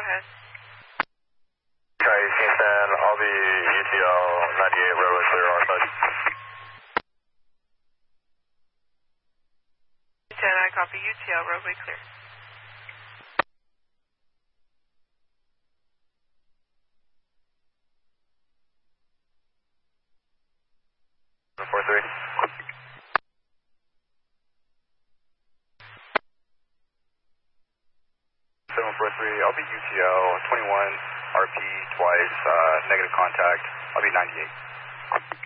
ahead. Okay, Houston, I'll be UTL 98, roadway clear, our side. 10, I copy UTL, roadway clear. Four three. 743, I'll be UTL 21, RP twice, negative contact. I'll be 98.